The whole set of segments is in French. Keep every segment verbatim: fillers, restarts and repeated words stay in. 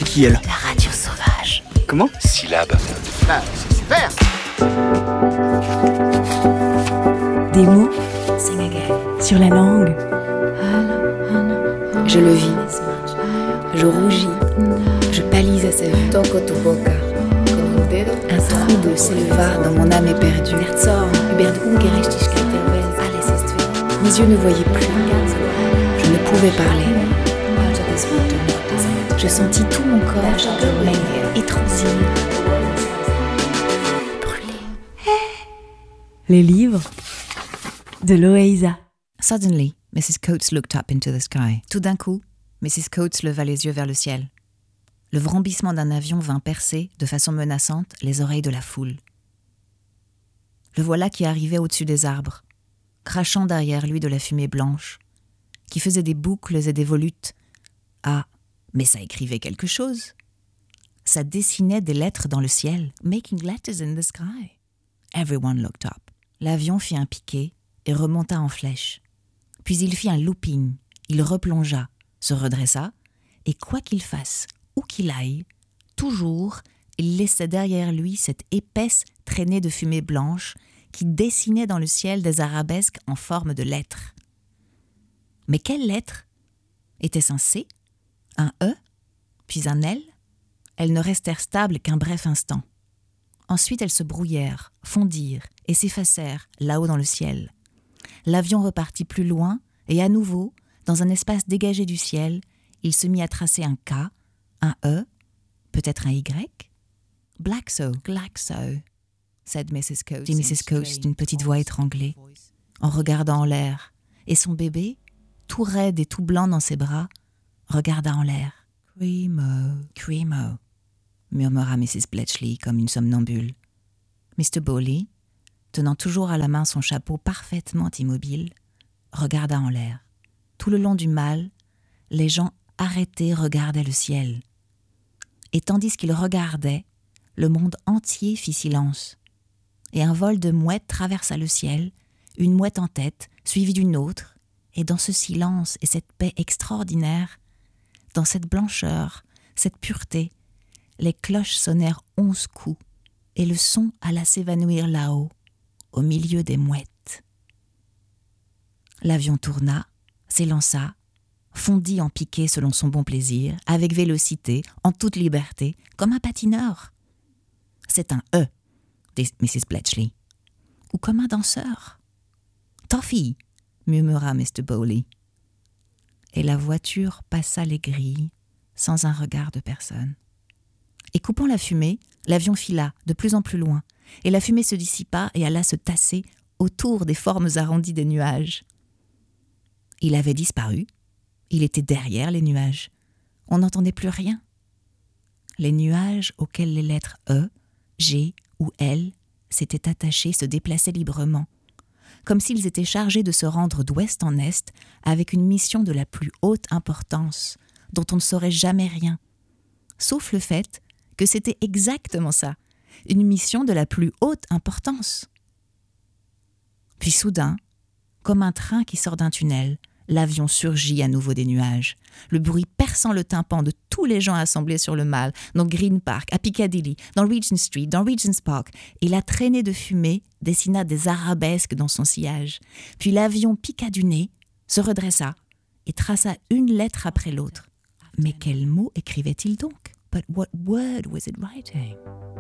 qui, elle? La radio sauvage. Comment? Syllabe. Bah, c'est super. Des mots sur la langue. Je le vis. Je rougis. Je pâlis à sa vue. Un trouble s'éleva dans mon âme éperdue. Mes yeux ne voyaient plus. Je ne pouvais parler. Je sentis tout mon corps étrangi, brûlé. Les livres de Loaysa. Suddenly, Missus Coates looked up into the sky. Tout d'un coup, Missus Coates leva les yeux vers le ciel. Le vrombissement d'un avion vint percer, de façon menaçante, les oreilles de la foule. Le voilà qui arrivait au-dessus des arbres, crachant derrière lui de la fumée blanche, qui faisait des boucles et des volutes. Ah, mais ça écrivait quelque chose. Ça dessinait des lettres dans le ciel. Making letters in the sky. Everyone looked up. L'avion fit un piqué et remonta en flèche. Puis il fit un looping. Il replongea, se redressa, et quoi qu'il fasse, où qu'il aille, toujours, il laissait derrière lui cette épaisse traînée de fumée blanche qui dessinait dans le ciel des arabesques en forme de lettres. Mais quelles lettres? Était-ce un C? Un E? Puis un L? Elles ne restèrent stables qu'un bref instant. Ensuite, elles se brouillèrent, fondirent et s'effacèrent là-haut dans le ciel. L'avion repartit plus loin et à nouveau, dans un espace dégagé du ciel, il se mit à tracer un K, un E, peut-être un Y. « Glaxo, Glaxo », said Missus Coates, dit Missus Coates d'une petite voix étranglée, en regardant en l'air, et son bébé, tout raide et tout blanc dans ses bras, regarda en l'air. « Cremo, Cremo », murmura Missus Bletchley comme une somnambule. Mister Bowley, tenant toujours à la main son chapeau parfaitement immobile, regarda en l'air. Tout le long du mâle, les gens arrêtés regardaient le ciel. Et tandis qu'ils regardaient, le monde entier fit silence. Et un vol de mouettes traversa le ciel, une mouette en tête, suivie d'une autre, et dans ce silence et cette paix extraordinaire, dans cette blancheur, cette pureté, les cloches sonnèrent onze coups, et le son alla s'évanouir là-haut, au milieu des mouettes. L'avion tourna, s'élança, fondit en piqué selon son bon plaisir, avec vélocité, en toute liberté, comme un patineur. « C'est un E », dit Missus Bletchley. « Ou comme un danseur. »« Toffee », murmura Mister Bowley. Et la voiture passa les grilles, sans un regard de personne. Et coupant la fumée, l'avion fila de plus en plus loin, et la fumée se dissipa et alla se tasser autour des formes arrondies des nuages. Il avait disparu. Il était derrière les nuages. On n'entendait plus rien. Les nuages auxquels les lettres E, G ou L s'étaient attachés se déplaçaient librement, comme s'ils étaient chargés de se rendre d'ouest en est avec une mission de la plus haute importance, dont on ne saurait jamais rien, sauf le fait que c'était exactement ça, une mission de la plus haute importance. Puis soudain, comme un train qui sort d'un tunnel, l'avion surgit à nouveau des nuages, le bruit perçant le tympan de tous les gens assemblés sur le mall, dans Green Park, à Piccadilly, dans Regent Street, dans Regent's Park, et la traînée de fumée dessina des arabesques dans son sillage. Puis l'avion piqua du nez, se redressa et traça une lettre après l'autre. Mais quel mot écrivait-il donc? But what word was it writing?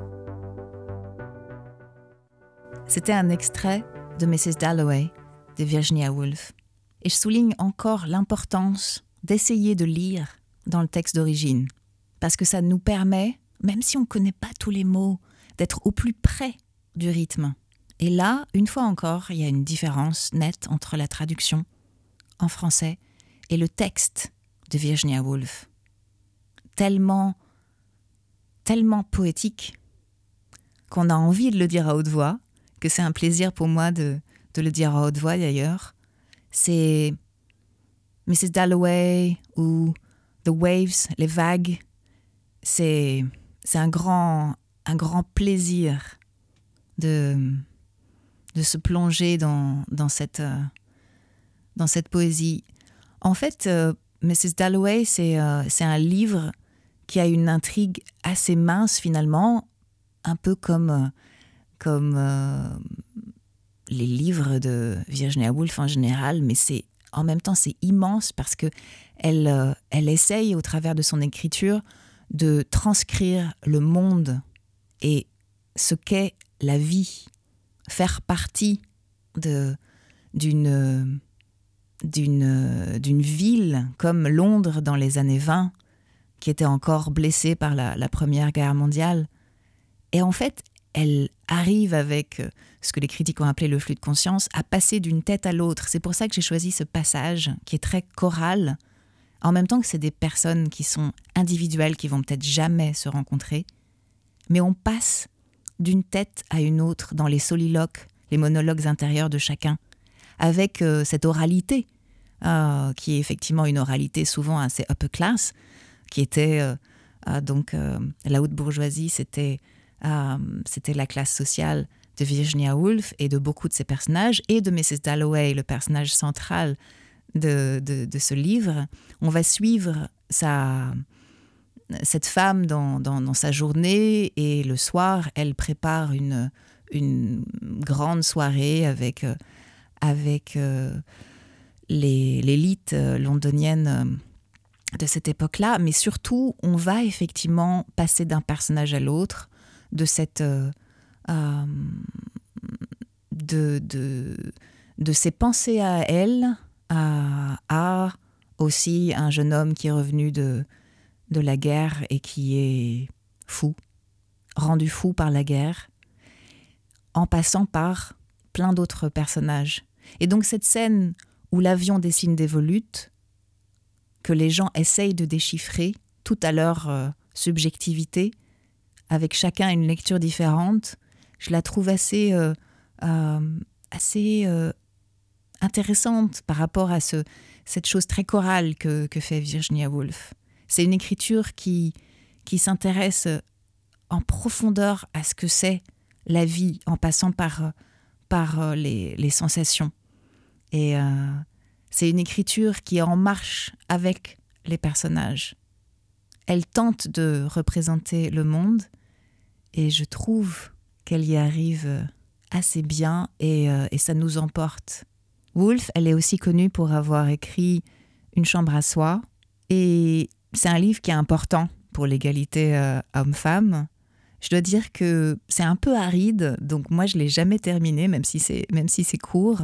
C'était un extrait de Missus Dalloway de Virginia Woolf. Et je souligne encore l'importance d'essayer de lire dans le texte d'origine, parce que ça nous permet, même si on ne connaît pas tous les mots, d'être au plus près du rythme. Et là, une fois encore, il y a une différence nette entre la traduction en français et le texte de Virginia Woolf. Tellement, tellement poétique qu'on a envie de le dire à haute voix, que c'est un plaisir pour moi de, de le dire à haute voix d'ailleurs. C'est Missus Dalloway ou The Waves, les vagues. C'est, c'est un grand, un grand plaisir de, de se plonger dans, dans, cette, dans cette poésie. En fait, euh, Missus Dalloway, c'est, euh, c'est un livre qui a une intrigue assez mince finalement, un peu comme, comme euh, les livres de Virginia Woolf en général, mais c'est, en même temps c'est immense parce qu'elle euh, elle essaye au travers de son écriture de transcrire le monde et ce qu'est la vie, faire partie de, d'une, d'une, d'une ville comme Londres dans les années vingt, qui était encore blessée par la, la Première Guerre mondiale. Et en fait, elle arrive avec ce que les critiques ont appelé le flux de conscience, à passer d'une tête à l'autre. C'est pour ça que j'ai choisi ce passage qui est très choral, en même temps que c'est des personnes qui sont individuelles, qui vont peut-être jamais se rencontrer, mais on passe d'une tête à une autre dans les soliloques, les monologues intérieurs de chacun, avec euh, cette oralité, euh, qui est effectivement une oralité souvent assez upper class, qui était euh, euh, donc euh, la haute bourgeoisie, c'était, euh, c'était la classe sociale de Virginia Woolf et de beaucoup de ses personnages, et de missus Dalloway, le personnage central de, de, de ce livre. On va suivre sa... cette femme dans, dans, dans sa journée, et le soir, elle prépare une, une grande soirée avec, euh, avec euh, les, l'élite londonienne euh, de cette époque-là. Mais surtout, on va effectivement passer d'un personnage à l'autre, de cette... Euh, euh, de, de, de ses pensées à elle, à, à aussi un jeune homme qui est revenu de... de la guerre et qui est fou, rendu fou par la guerre, en passant par plein d'autres personnages. Et donc cette scène où l'avion dessine des volutes, que les gens essayent de déchiffrer, tout à leur euh, subjectivité, avec chacun une lecture différente, je la trouve assez, euh, euh, assez euh, intéressante par rapport à ce, cette chose très chorale que, que fait Virginia Woolf. C'est une écriture qui, qui s'intéresse en profondeur à ce que c'est la vie, en passant par, par les, les sensations. Et euh, c'est une écriture qui est en marche avec les personnages. Elle tente de représenter le monde, et je trouve qu'elle y arrive assez bien, et, euh, et ça nous emporte. Woolf, elle est aussi connue pour avoir écrit Une chambre à soi, et c'est un livre qui est important pour l'égalité euh, homme-femme. Je dois dire que c'est un peu aride, donc moi je ne l'ai jamais terminé, même si c'est, même si c'est court.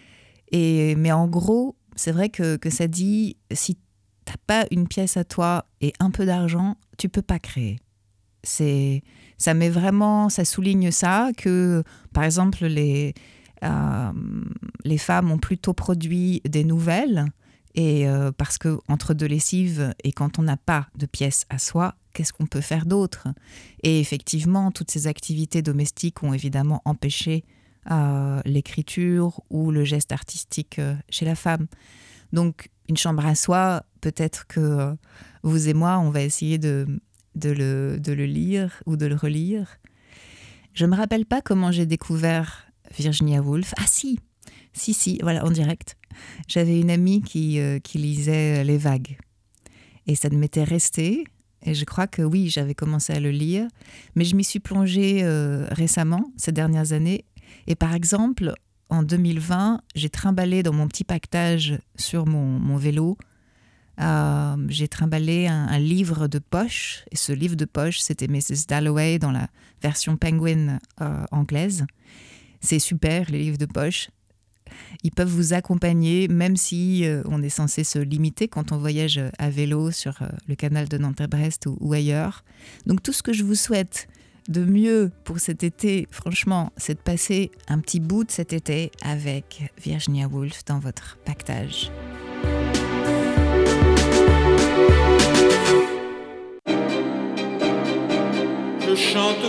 Et, mais en gros, c'est vrai que, que ça dit, si tu n'as pas une pièce à toi et un peu d'argent, tu ne peux pas créer. C'est, ça met vraiment, ça souligne ça, que par exemple les, euh, les femmes ont plutôt produit des nouvelles. Et euh, parce qu'entre deux lessives, et quand on n'a pas de pièces à soi, qu'est-ce qu'on peut faire d'autre ? Et effectivement, toutes ces activités domestiques ont évidemment empêché euh, l'écriture ou le geste artistique euh, chez la femme. Donc, Une chambre à soi, peut-être que euh, vous et moi, on va essayer de, de, le, de le lire ou de le relire. Je ne me rappelle pas comment j'ai découvert Virginia Woolf. Ah si, si, si, voilà, en direct. J'avais une amie qui, euh, qui lisait Les Vagues. Et ça m'était resté. Et je crois que oui, j'avais commencé à le lire. Mais je m'y suis plongée euh, récemment, ces dernières années. Et par exemple, en deux mille vingt, j'ai trimballé dans mon petit paquetage sur mon, mon vélo. Euh, j'ai trimballé un, un livre de poche. Et ce livre de poche, c'était missus Dalloway dans la version Penguin euh, anglaise. C'est super, les livres de poche. Ils peuvent vous accompagner, même si euh, on est censé se limiter quand on voyage à vélo sur euh, le canal de Nanterre-Brest ou, ou ailleurs. Donc tout ce que je vous souhaite de mieux pour cet été, franchement, c'est de passer un petit bout de cet été avec Virginia Woolf dans votre paquetage. Je chante